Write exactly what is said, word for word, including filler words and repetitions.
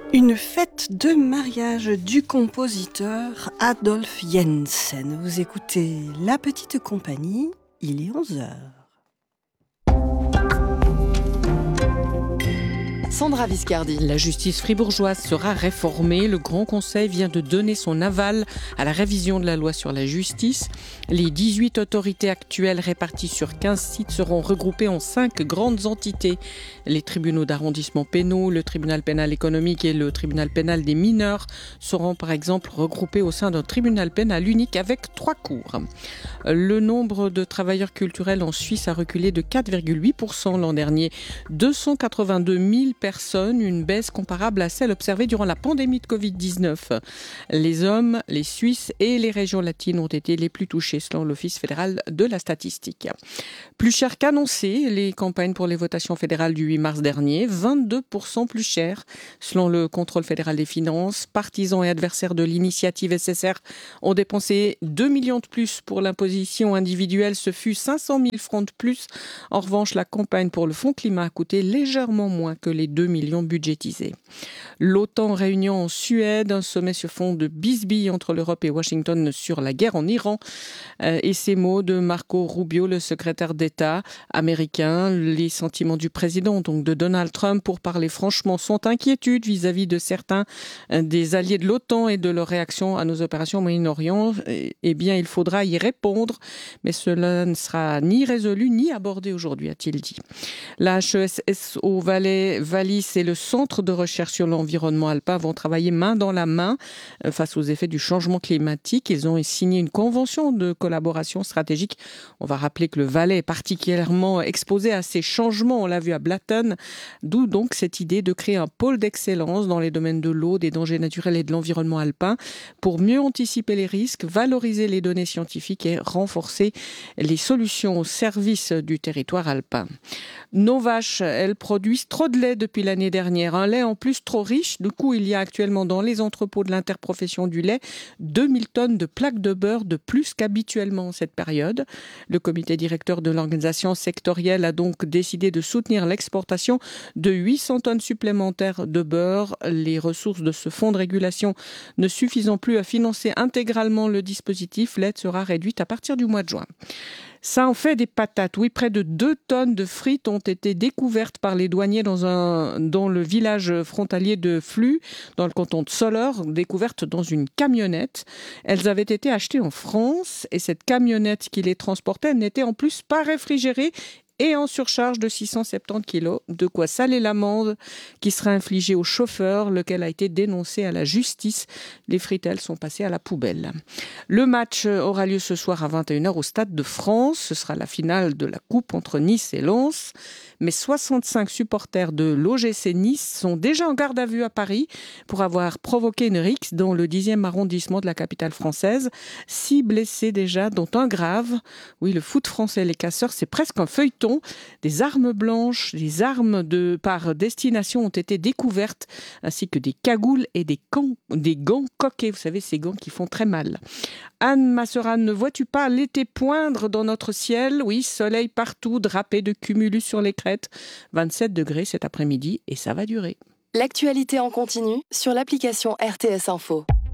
Une fête de mariage du compositeur Adolf Jensen. Vous écoutez La Petite Compagnie, il est onze heures. Sandra Viscardi. La justice fribourgeoise sera réformée. Le Grand Conseil vient de donner son aval à la révision de la loi sur la justice. Les dix-huit autorités actuelles réparties sur quinze sites seront regroupées en cinq grandes entités. Les tribunaux d'arrondissement pénaux, le tribunal pénal économique et le tribunal pénal des mineurs seront par exemple regroupés au sein d'un tribunal pénal unique avec trois cours. Le nombre de travailleurs culturels en Suisse a reculé de quatre virgule huit pour cent l'an dernier. deux cent quatre-vingt-deux mille personnes, une baisse comparable à celle observée durant la pandémie de covid dix-neuf. Les hommes, les Suisses et les régions latines ont été les plus touchés selon l'Office fédéral de la statistique. Plus cher qu'annoncé, les campagnes pour les votations fédérales du huit mars dernier, vingt-deux pour cent plus cher selon le contrôle fédéral des finances. Partisans et adversaires de l'initiative S S R ont dépensé deux millions de plus pour l'imposition individuelle, ce fut cinq cent mille francs de plus. En revanche, la campagne pour le Fonds climat a coûté légèrement moins que les deux millions budgétisés. L'OTAN réunion en Suède, un sommet sur fond de bisbilles entre l'Europe et Washington sur la guerre en Iran. Euh, et ces mots de Marco Rubio, le secrétaire d'État américain, les sentiments du président, donc de Donald Trump, pour parler franchement, sont inquiétudes vis-à-vis de certains euh, des alliés de l'OTAN et de leur réaction à nos opérations au Moyen-Orient. Eh bien, il faudra y répondre, mais cela ne sera ni résolu ni abordé aujourd'hui, a-t-il dit. La H E S S au Valais Wallis et le Centre de recherche sur l'environnement alpin vont travailler main dans la main face aux effets du changement climatique. Ils ont signé une convention de collaboration stratégique. On va rappeler que le Valais est particulièrement exposé à ces changements. On l'a vu à Blatten, d'où donc cette idée de créer un pôle d'excellence dans les domaines de l'eau, des dangers naturels et de l'environnement alpin pour mieux anticiper les risques, valoriser les données scientifiques et renforcer les solutions au service du territoire alpin. Nos vaches, elles produisent trop de lait depuis l'année dernière. Un lait en plus trop riche. Du coup, il y a actuellement dans les entrepôts de l'interprofession du lait deux mille tonnes de plaques de beurre de plus qu'habituellement en cette période. Le comité directeur de l'organisation sectorielle a donc décidé de soutenir l'exportation de huit cents tonnes supplémentaires de beurre. Les ressources de ce fonds de régulation ne suffisant plus à financer intégralement le dispositif, l'aide sera réduite à partir du mois de juin. Ça en fait des patates. Oui, près de deux tonnes de frites ont été découvertes par les douaniers dans, un, dans le village frontalier de Flux, dans le canton de Soleure, découvertes dans une camionnette. Elles avaient été achetées en France et cette camionnette qui les transportait n'était en plus pas réfrigérée et en surcharge de six cent soixante-dix kilos, de quoi saler l'amende qui sera infligée au chauffeur, lequel a été dénoncé à la justice. Les fritelles sont passées à la poubelle. Le match aura lieu ce soir à vingt et une heures au Stade de France. Ce sera la finale de la Coupe entre Nice et Lens. Mais soixante-cinq supporters de l'O G C Nice sont déjà en garde à vue à Paris pour avoir provoqué une rixe dans le dixième arrondissement de la capitale française. Six blessés déjà, dont un grave. Oui, le foot français et les casseurs, c'est presque un feuilleton. Des armes blanches, des armes de, par destination ont été découvertes, ainsi que des cagoules et des, gants, des gants coquets. Vous savez, ces gants qui font très mal. Anne Masseran, ne vois-tu pas l'été poindre dans notre ciel ? Oui, soleil partout, drapé de cumulus sur les crêtes. vingt-sept degrés cet après-midi et ça va durer. L'actualité en continu sur l'application R T S Info.